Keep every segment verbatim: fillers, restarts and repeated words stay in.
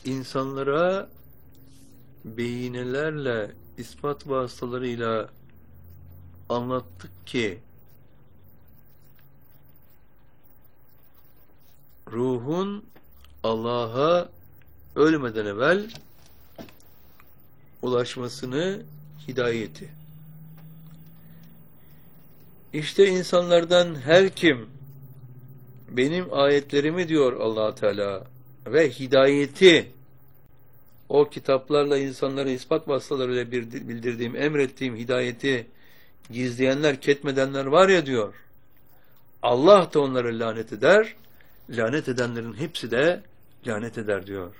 insanlara beyinelerle, ispat vasıtalarıyla anlattık ki ruhun Allah'a ölmeden evvel ulaşmasını, hidayeti. İşte insanlardan her kim benim ayetlerimi diyor Allah Teala ve hidayeti, o kitaplarla insanlara ispat vasıtalarıyla bildirdiğim, emrettiğim hidayeti gizleyenler, ketmedenler var ya diyor, Allah da onları lanet eder, lanet edenlerin hepsi de lanet eder diyor.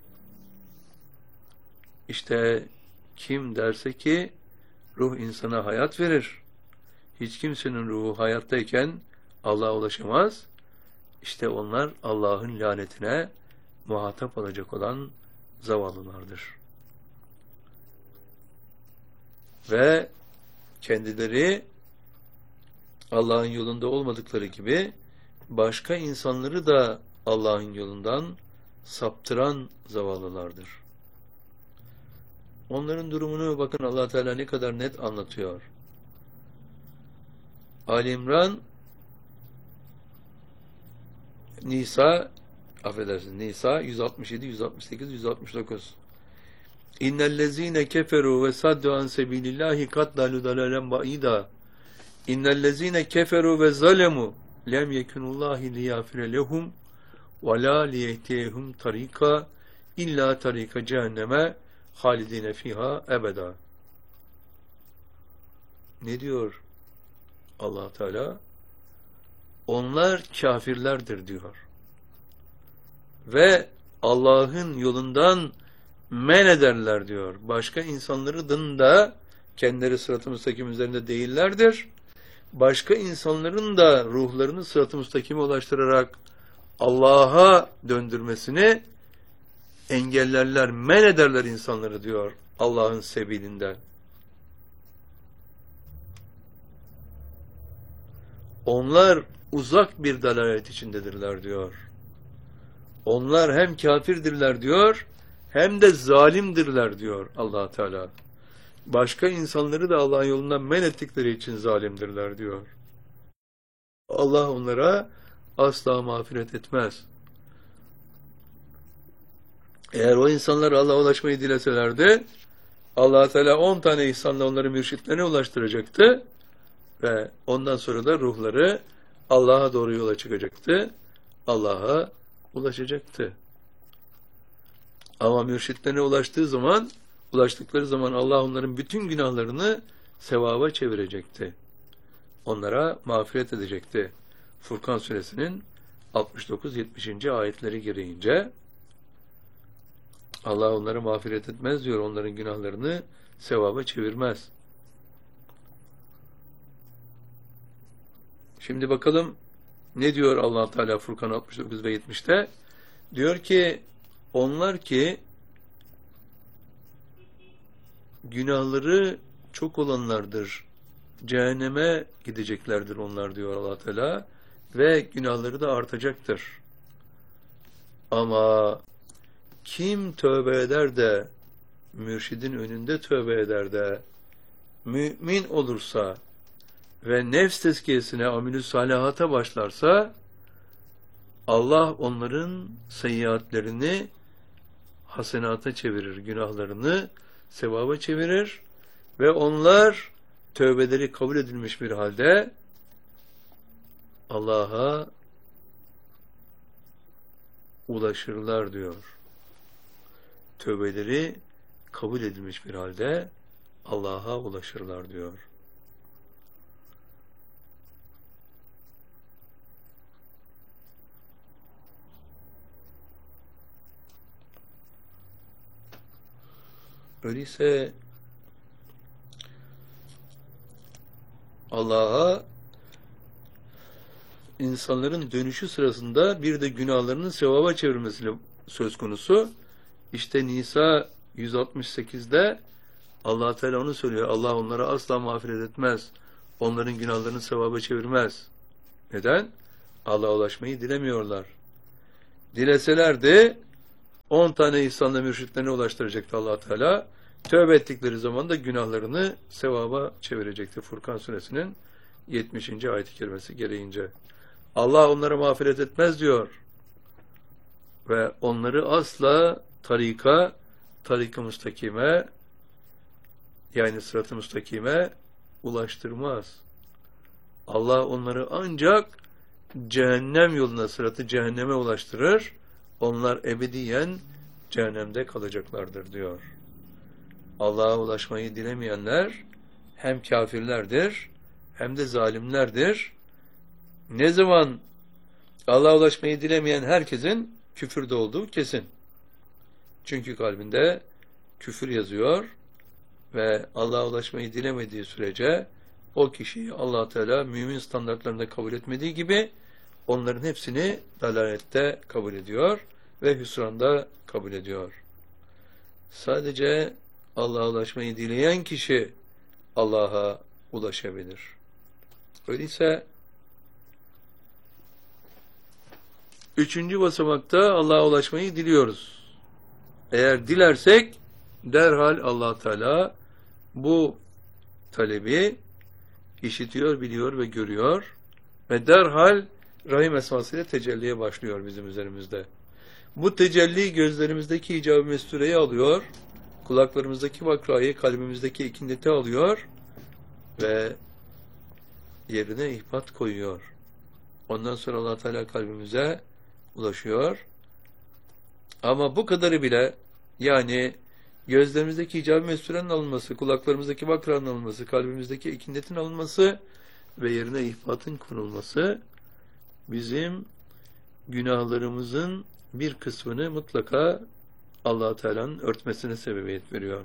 İşte kim derse ki ruh insana hayat verir, hiç kimsenin ruhu hayattayken Allah'a ulaşamaz, İşte onlar Allah'ın lanetine muhatap olacak olan zavallılardır. Ve kendileri Allah'ın yolunda olmadıkları gibi başka insanları da Allah'ın yolundan saptıran zavallılardır. Onların durumunu bakın Allah Teala ne kadar net anlatıyor. Ali İmran Nisa, affedersiniz, Nisa yüz altmış yedi, yüz altmış sekiz, yüz altmış dokuz. İnnellezîne keferû ve saddu an sebilillâhi kad dalû dalâlen ba'îdâ. İnnellezîne keferû ve zalemû lem yekunullâhi liyâfire lehum ve lâ liyehtiyehum tarîka illâ tarîka cehenneme halidîne fîhâ ebedâ. Ne diyor Allah Teala? Onlar kafirlerdir diyor. Ve Allah'ın yolundan men ederler diyor. Başka insanların da kendileri sırat-ı müstakim üzerinde değillerdir. Başka insanların da ruhlarını sırat-ı müstakime ulaştırarak Allah'a döndürmesini engellerler, men ederler insanları diyor Allah'ın sebilinden. Onlar uzak bir dalalet içindedirler diyor. Onlar hem kafirdirler diyor, hem de zalimdirler diyor Allah Teala. Başka insanları da Allah'ın yolundan men ettikleri için zalimdirler diyor. Allah onlara asla mağfiret etmez. Eğer o insanlar Allah'a ulaşmayı dileselerdi, Allah Teala on tane ihsanla onları mürşitlerine ulaştıracaktı ve ondan sonra da ruhları Allah'a doğru yola çıkacaktı. Allah'a ulaşacaktı. Ama mürşitlerine ulaştığı zaman, ulaştıkları zaman Allah onların bütün günahlarını sevaba çevirecekti. Onlara mağfiret edecekti. Furkan suresinin altmış dokuz yetmiş. ayetleri gereğince Allah onları mağfiret etmez diyor. Onların günahlarını sevaba çevirmez. Şimdi bakalım ne diyor Allah Teala Furkan altmış dokuz ve yetmişte? Diyor ki onlar ki günahları çok olanlardır. Cehenneme gideceklerdir onlar diyor Allah Teala ve günahları da artacaktır. Ama kim tövbe eder de mürşidin önünde tövbe eder de mümin olursa ve nefs tezkiyesine, amilü salihata başlarsa Allah onların seyyiatlerini hasenata çevirir, günahlarını sevaba çevirir ve onlar tövbeleri kabul edilmiş bir halde Allah'a ulaşırlar diyor. Tövbeleri kabul edilmiş bir halde Allah'a ulaşırlar diyor. Öyleyse Allah'a insanların dönüşü sırasında bir de günahlarının sevaba çevirmesi söz konusu. İşte Nisa yüz altmış sekizde Allah Teala onu söylüyor. Allah onlara asla mağfiret etmez. Onların günahlarını sevaba çevirmez. Neden? Allah'a ulaşmayı dilemiyorlar. Dileselerdi on tane ihsanla mürşitlerine ulaştıracaktı Allah Teala. Tövbe ettikleri zaman da günahlarını sevaba çevirecekti. Furkan suresinin yetmişinci ayet-i kerimesi gereğince. Allah onlara mağfiret etmez diyor. Ve onları asla tarika, tarik-ı müstakime, yani sırat-ı müstakime ulaştırmaz. Allah onları ancak cehennem yoluna, sıratı cehenneme ulaştırır. Onlar ebediyen cehennemde kalacaklardır diyor. Allah'a ulaşmayı dilemeyenler hem kafirlerdir hem de zalimlerdir. Ne zaman Allah'a ulaşmayı dilemeyen herkesin küfürde olduğu kesin. Çünkü kalbinde küfür yazıyor ve Allah'a ulaşmayı dilemediği sürece o kişiyi Allah Teala mümin standartlarında kabul etmediği gibi onların hepsini dalalette kabul ediyor ve hüsranda kabul ediyor. Sadece Allah'a ulaşmayı dileyen kişi Allah'a ulaşabilir. Öyleyse üçüncü basamakta Allah'a ulaşmayı diliyoruz. Eğer dilersek derhal Allah Teala bu talebi işitiyor, biliyor ve görüyor ve derhal Rahim esmasıyla tecelliye başlıyor bizim üzerimizde. Bu tecelli gözlerimizdeki icab-ı mestureyi alıyor, kulaklarımızdaki vakrayı, kalbimizdeki ikindeti alıyor ve yerine ihbat koyuyor. Ondan sonra Allah Teala kalbimize ulaşıyor. Ama bu kadarı bile, yani gözlerimizdeki icab-ı mesturenin alınması, kulaklarımızdaki vakranın alınması, kalbimizdeki ikindetin alınması ve yerine ihbatın konulması bizim günahlarımızın bir kısmını mutlaka Allah Teala'nın örtmesine sebebiyet veriyor.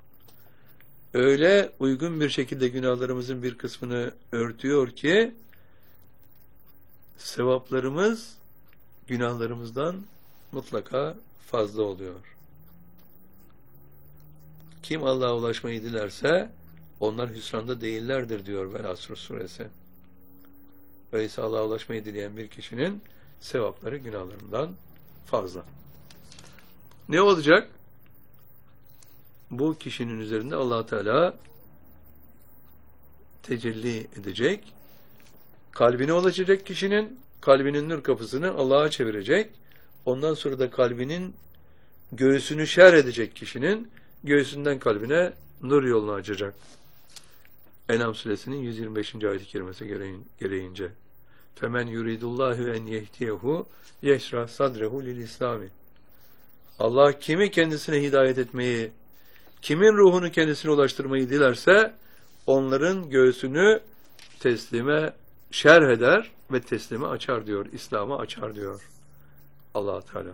Öyle uygun bir şekilde günahlarımızın bir kısmını örtüyor ki sevaplarımız günahlarımızdan mutlaka fazla oluyor. Kim Allah'a ulaşmayı dilerse onlar hüsranda değillerdir diyor Vel-Asr suresi. Öyleyse Allah'a ulaşmayı dileyen bir kişinin sevapları günahlarından fazla. Ne olacak? Bu kişinin üzerinde Allah Teala tecelli edecek. Kalbine ulaşacak kişinin, kalbinin nur kapısını Allah'a çevirecek. Ondan sonra da kalbinin göğsünü şer edecek kişinin göğsünden kalbine nur yolunu açacak. En'am suresinin yüz yirmi beşinci ayet-i kerimesi gereğince. Femen yuridullahu en yehdiyehu yeşrah sadrehu lil İslami. Allah kimi kendisine hidayet etmeyi, kimin ruhunu kendisine ulaştırmayı dilerse onların göğsünü teslime şerh eder ve teslime açar diyor. İslam'a açar diyor Allah Teala.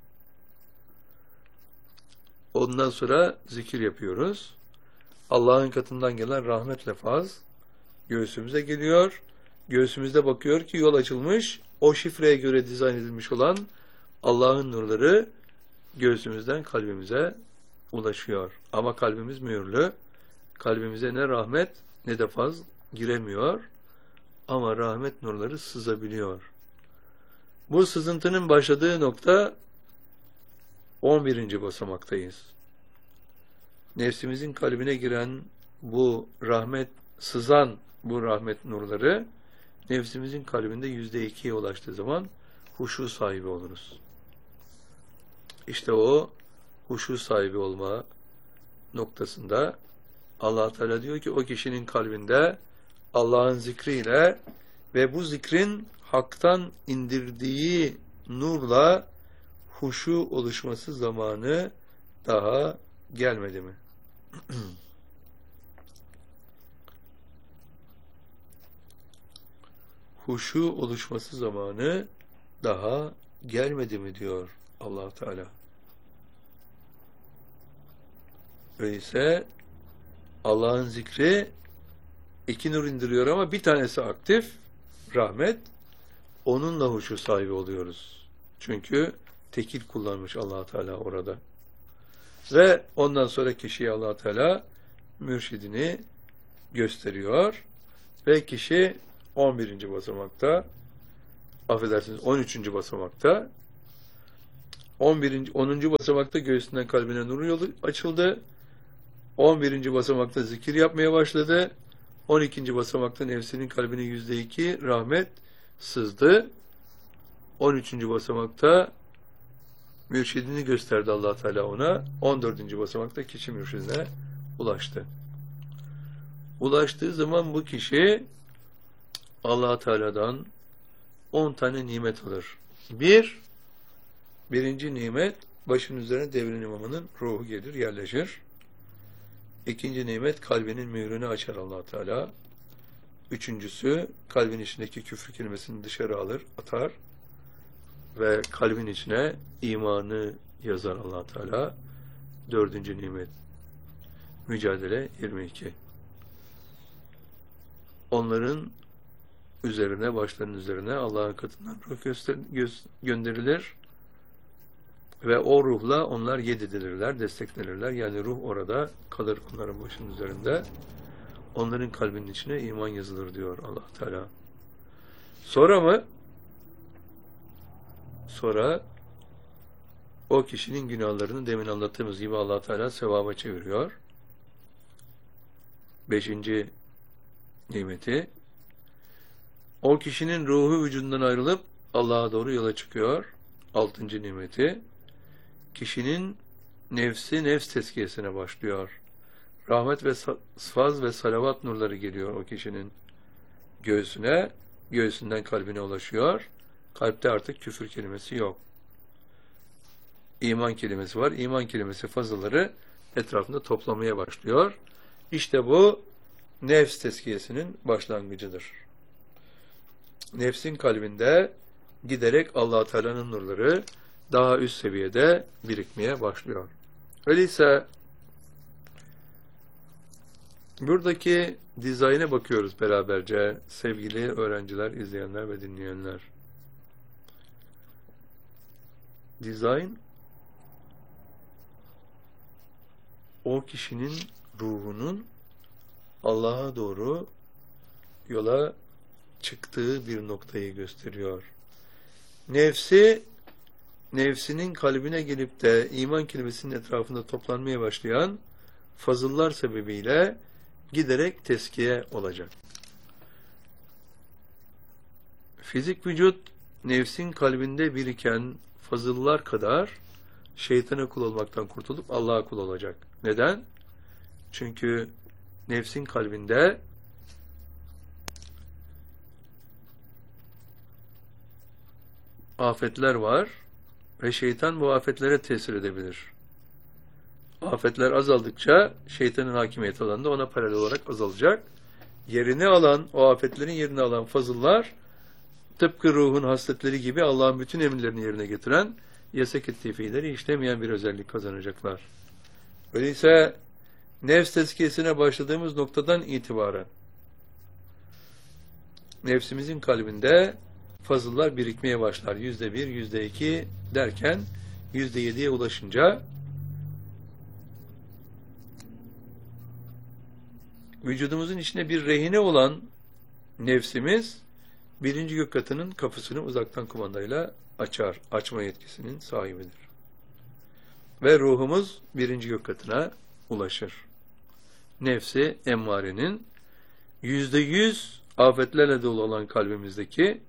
Ondan sonra zikir yapıyoruz. Allah'ın katından gelen rahmet lefaz göğsümüze geliyor. Göğsümüzde bakıyor ki yol açılmış. O şifreye göre dizayn edilmiş olan Allah'ın nurları göğsümüzden kalbimize ulaşıyor. Ama kalbimiz mühürlü. Kalbimize ne rahmet ne de faz giremiyor. Ama rahmet nurları sızabiliyor. Bu sızıntının başladığı nokta on birinci basamaktayız. Nefsimizin kalbine giren bu rahmet, sızan bu rahmet nurları nefsimizin kalbinde yüzde ikiye ulaştığı zaman huşu sahibi oluruz. İşte o huşu sahibi olma noktasında Allah Teala diyor ki o kişinin kalbinde Allah'ın zikriyle ve bu zikrin haktan indirdiği nurla huşu oluşması zamanı daha gelmedi mi? Huşu oluşması zamanı daha gelmedi mi diyor Allah Teala. Öyleyse Allah'ın zikri iki nur indiriyor ama bir tanesi aktif, rahmet. Onunla huşu sahibi oluyoruz. Çünkü tekil kullanmış Allah Teala orada. Ve ondan sonra kişiye Allah Teala mürşidini gösteriyor. Ve kişi on birinci basamakta, affedersiniz on üçüncü basamakta on birinci onuncu basamakta göğsünden kalbine nur yolu açıldı. on birinci basamakta zikir yapmaya başladı. on ikinci basamakta nefsinin kalbine yüzde iki rahmet sızdı. on üçüncü basamakta mürşidini gösterdi Allah Teala ona. on dördüncü basamakta kişi mürşidine ulaştı. Ulaştığı zaman bu kişi Allah Teala'dan on tane nimet alır. Bir, birinci nimet, başın üzerine devrin imamının ruhu gelir, yerleşir. İkinci nimet, kalbinin mührünü açar Allah Teala. Üçüncüsü, kalbin içindeki küfür kelimesini dışarı alır, atar ve kalbin içine imanı yazar Allah Teala. Dördüncü nimet, mücadele yirmi iki. Onların üzerine, başlarının üzerine Allah'ın katından ruh göster göz gönderilir ve o ruhla onlar yedidilirler, desteklenirler. Yani ruh orada kalır onların başının üzerinde. Onların kalbinin içine iman yazılır diyor Allah Teala. Sonra mı? Sonra o kişinin günahlarını demin anlattığımız gibi Allah Teala sevaba çeviriyor. Beşinci nimeti, o kişinin ruhu vücudundan ayrılıp Allah'a doğru yola çıkıyor. Altıncı nimeti, kişinin nefsi nefs tezkiyesine başlıyor. Rahmet ve faz ve salavat nurları geliyor o kişinin göğsüne, göğsünden kalbine ulaşıyor. Kalpte artık küfür kelimesi yok. İman kelimesi var. İman kelimesi fazlaları etrafında toplamaya başlıyor. İşte bu nefs tezkiyesinin başlangıcıdır. Nefsin kalbinde giderek Allah Teala'nın nurları daha üst seviyede birikmeye başlıyor. Öyleyse buradaki dizayna bakıyoruz beraberce sevgili öğrenciler, izleyenler ve dinleyenler. Dizayn o kişinin ruhunun Allah'a doğru yola çıktığı bir noktayı gösteriyor. Nefsi, nefsinin kalbine gelip de iman kelimesinin etrafında toplanmaya başlayan fazıllar sebebiyle giderek teskiye olacak. Fizik vücut, nefsin kalbinde biriken fazıllar kadar şeytana kul olmaktan kurtulup Allah'a kul olacak. Neden? Çünkü nefsin kalbinde afetler var ve şeytan bu afetlere tesir edebilir. Afetler azaldıkça şeytanın hakimiyet alanı da ona paralel olarak azalacak. Yerini alan, o afetlerin yerini alan fazıllar tıpkı ruhun hasletleri gibi Allah'ın bütün emirlerini yerine getiren, yasak ettiği fiilleri işlemeyen bir özellik kazanacaklar. Öyleyse nefs tezkiyesine başladığımız noktadan itibaren nefsimizin kalbinde fazıllar birikmeye başlar. Yüzde bir, yüzde iki derken yüzde yediye ulaşınca vücudumuzun içine bir rehine olan nefsimiz birinci gök katının kapısını uzaktan kumandayla açar. Açma yetkisinin sahibidir. Ve ruhumuz birinci gök katına ulaşır. Nefsi emmarenin yüzde yüz afetlerle dolu olan kalbimizdeki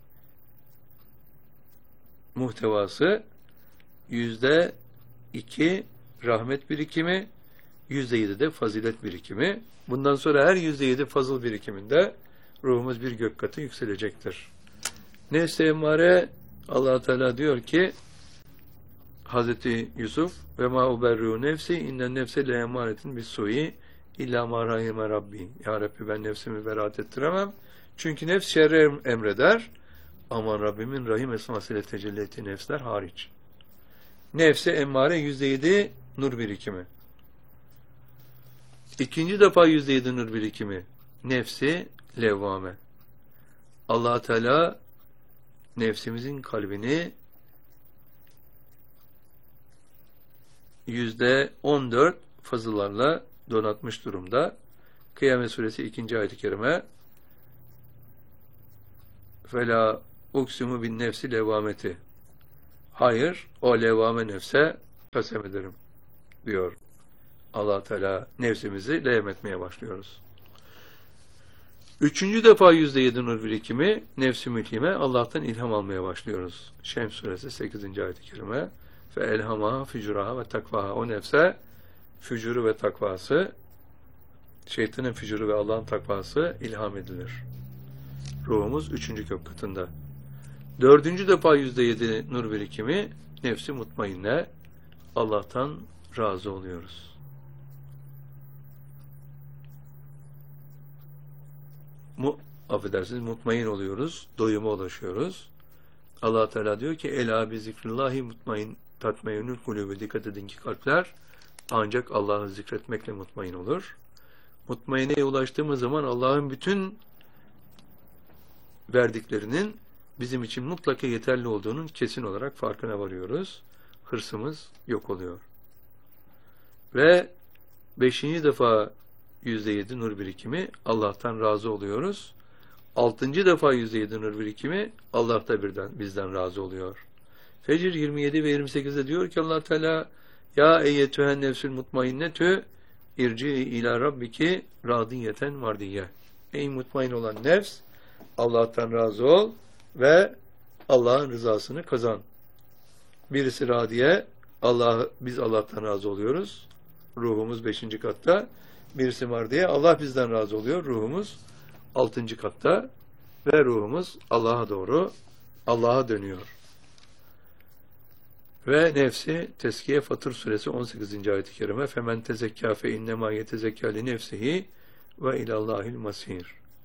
muhtevası yüzde iki rahmet birikimi, yüzde yedi de fazilet birikimi. Bundan sonra her yüzde yedi fazıl birikiminde ruhumuz bir gök katı yükselecektir. Nefs-i emmare, Allah Teala diyor ki Hazreti Yusuf ve ma uberru nefsi innen nefse le emaretin bis sui illa ma rahime rabbi. Ya Rabbi, ben nefsimi beraat ettiremem. Çünkü nefs şerre emreder. Aman Rabbimin rahim esmasıyla tecelli ettiği nefsler hariç. Nefse emmare yüzde yedi nur birikimi. İkinci defa yüzde yedi nur birikimi. Nefsi levvame. Allah Teala nefsimizin kalbini yüzde on dört fazılarla donatmış durumda. Kıyamet Suresi ikinci ayet-i kerime فَلَا uksimu bin nefsi levvameti. Hayır, o levvame nefse kasem ederim diyor. Allah Teala nefsimizi levm etmeye başlıyoruz. Üçüncü defa yüzde yedi nur birikimi nefs-i mülhime Allah'tan ilham almaya başlıyoruz. Şems suresi sekizinci ayet-i kerime. Fe elhamaha fücuraha ve takvaha. O nefse fücuru ve takvası, şeytanın fücuru ve Allah'ın takvası ilham edilir. Ruhumuz üçüncü kök katında. Dördüncü defa yüzde yedi nur birikimi nefsi mutmainne Allah'tan razı oluyoruz. Mu, affedersiniz, mutmain oluyoruz, doyuma ulaşıyoruz. Allah Teala diyor ki ela bi zikrillahi mutmain tatmeyunul kulübü, dikkat edin ki kalpler ancak Allah'ı zikretmekle mutmain olur. Mutmaineye ulaştığımız zaman Allah'ın bütün verdiklerinin bizim için mutlaka yeterli olduğunun kesin olarak farkına varıyoruz. Hırsımız yok oluyor. Ve beşinci defa yüzde yedi nur birikimi Allah'tan razı oluyoruz. Altıncı defa yüzde yedi nur birikimi Allah da birden, bizden razı oluyor. Fecr yirmi yedi ve yirmi sekizde diyor ki Allah Teala ya eyyetühen nefsül mutmainnetü irci ila rabbiki radiyeten mardiye. Ey mutmain olan nefs, Allah'tan razı ol ve Allah'ın rızasını kazan. Birisi radiye, Allah, biz Allah'tan razı oluyoruz. Ruhumuz beşinci katta. Birisi mardiye, Allah bizden razı oluyor. Ruhumuz altıncı katta ve ruhumuz Allah'a doğru, Allah'a dönüyor. Ve nefsi Teskiye Fatır suresi on sekizinci ayet-i kerime femen tezekkâ fe innemâ yetezekkâ li nefsihi ve ilallâhil masîr.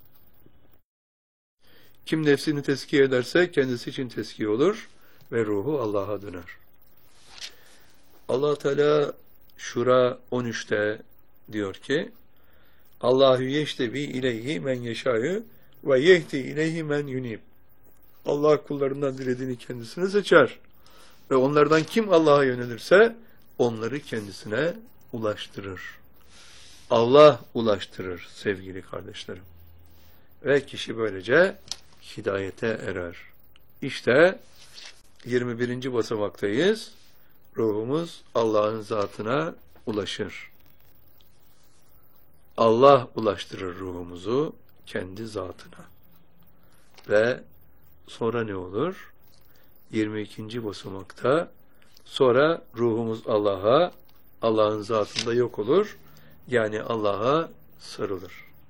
Kim nefsini tezkiye ederse kendisi için tezkiye olur ve ruhu Allah'a döner. Allah Teala Şura on üçte diyor ki Allahu yeştebi ileyhi men yeşâ'yü ve yehdi ileyhi men yunib. Allah kullarından dilediğini kendisine seçer. Ve onlardan kim Allah'a yönelirse onları kendisine ulaştırır. Allah ulaştırır sevgili kardeşlerim. Ve kişi böylece hidayete erer. İşte yirmi birinci basamaktayız. Ruhumuz Allah'ın zatına ulaşır. Allah ulaştırır ruhumuzu kendi zatına. Ve sonra ne olur? yirmi ikinci basamakta sonra ruhumuz Allah'a, Allah'ın zatında yok olur. Yani Allah'a sarılır.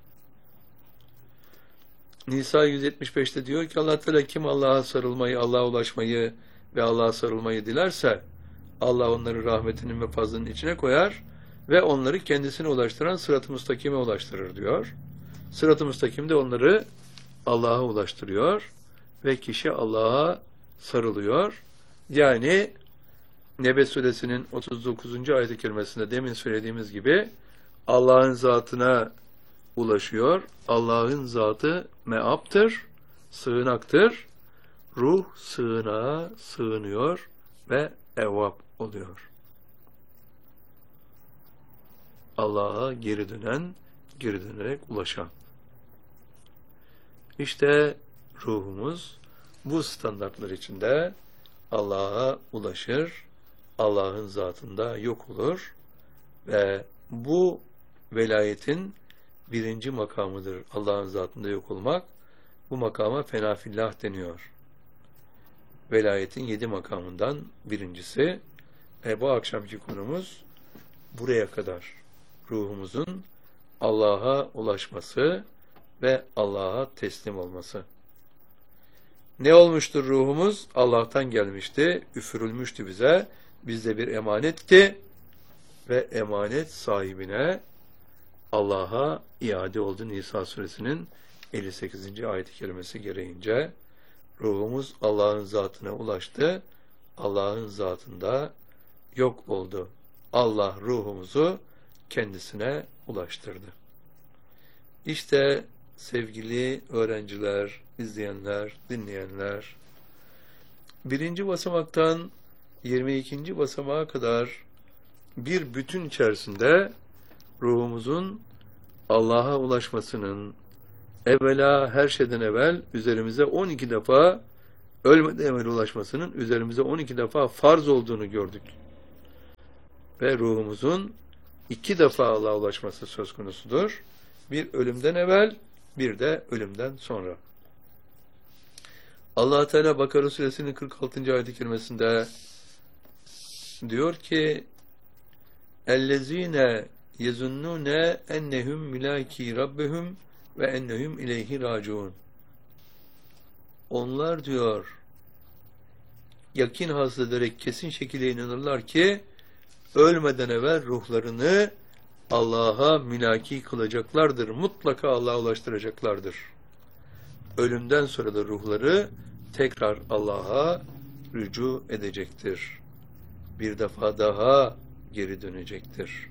Nisa yüz yetmiş beşte diyor ki Allah Teala kim Allah'a sarılmayı, Allah'a ulaşmayı ve Allah'a sarılmayı dilerse Allah onları rahmetinin ve fazlının içine koyar ve onları kendisine ulaştıran sırat-ı müstakime ulaştırır diyor. Sırat-ı müstakim de onları Allah'a ulaştırıyor ve kişi Allah'a sarılıyor. Yani Nebe suresinin otuz dokuzuncu ayet-i kerimesinde demin söylediğimiz gibi Allah'ın zatına ulaşıyor. Allah'ın zatı meaptır, sığınaktır. Ruh sığınağa sığınıyor ve evvab oluyor. Allah'a geri dönen, geri dönerek ulaşan. İşte ruhumuz bu standartlar içinde Allah'a ulaşır, Allah'ın zatında yok olur ve bu velayetin birinci makamıdır. Allah'ın zatında yok olmak. Bu makama fenafillah deniyor. Velayetin yedi makamından birincisi. E, bu akşamki konumuz buraya kadar. Ruhumuzun Allah'a ulaşması ve Allah'a teslim olması. Ne olmuştur ruhumuz? Allah'tan gelmişti, üfürülmüştü bize. Bizde bir emanetti ve emanet sahibine Allah'a iade oldu. Nisa suresinin elli sekizinci ayet-i kerimesi gereğince ruhumuz Allah'ın zatına ulaştı. Allah'ın zatında yok oldu. Allah ruhumuzu kendisine ulaştırdı. İşte sevgili öğrenciler, izleyenler, dinleyenler, birinci basamaktan yirmi ikinci basamağa kadar bir bütün içerisinde ruhumuzun Allah'a ulaşmasının evvela her şeyden evvel üzerimize on iki defa ölmeden evvel ulaşmasının üzerimize on iki defa farz olduğunu gördük. Ve ruhumuzun iki defa Allah'a ulaşması söz konusudur. Bir ölümden evvel, bir de ölümden sonra. Allah Teala Bakara Suresinin kırk altıncı ayet-i kerimesinde diyor ki: "Ellezine yezunnune ennehum milaki rabbihum ve ennehum ileyhi raciun." Onlar diyor, yakin hasıl ederek kesin şekilde inanırlar ki ölmeden evvel ruhlarını Allah'a mülaki kılacaklardır. Mutlaka Allah'a ulaştıracaklardır. Ölümden sonra da ruhları tekrar Allah'a rücu edecektir. Bir defa daha geri dönecektir.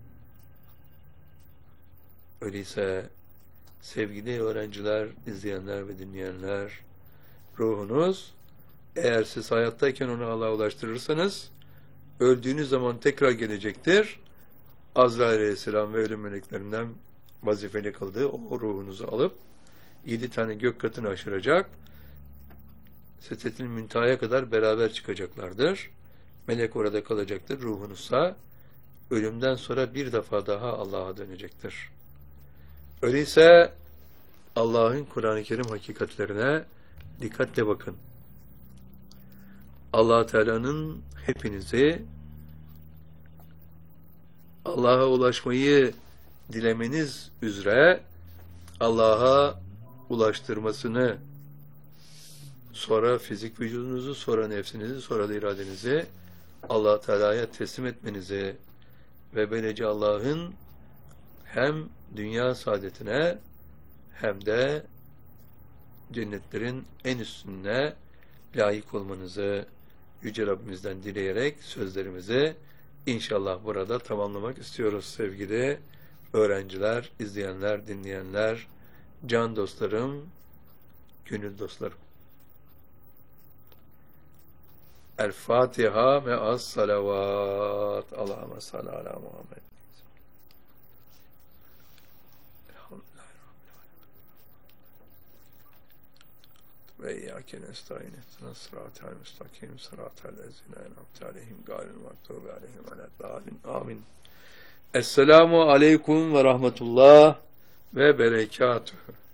Öyleyse sevgili öğrenciler, izleyenler ve dinleyenler, ruhunuz eğer siz hayattayken onu Allah'a ulaştırırsanız öldüğünüz zaman tekrar gelecektir. Azrail Aleyhisselam ve ölüm meleklerinden vazifeli kıldığı o ruhunuzu alıp yedi tane gök katını aşıracak. Sedretil Münteha'ya kadar beraber çıkacaklardır. Melek orada kalacaktır. Ruhunuzsa ölümden sonra bir defa daha Allah'a dönecektir. Öyleyse Allah'ın Kur'an-ı Kerim hakikatlerine dikkatle bakın. Allah Teala'nın hepinizi Allah'a ulaşmayı dilemeniz üzere Allah'a ulaştırmasını, sonra fizik vücudunuzu, sonra nefsinizi, sonra da iradenizi Allah Teala'ya teslim etmenizi ve böylece Allah'ın hem dünya saadetine hem de cennetlerin en üstüne layık olmanızı Yüce Rabbimizden dileyerek sözlerimizi İnşallah burada tamamlamak istiyoruz sevgili öğrenciler, izleyenler, dinleyenler, can dostlarım, gönül dostlarım. El Fatiha ve as salavat. Allahümme salli ala Muhammed. Ve iyyâke nestaîn ihdinas sıratal müstakîm sıratal lezîne en'amte aleyhim gâyril mağdûbi aleyhim veleddâlin. Amin. Esselamu aleyküm ve rahmetullah ve berekatuhu.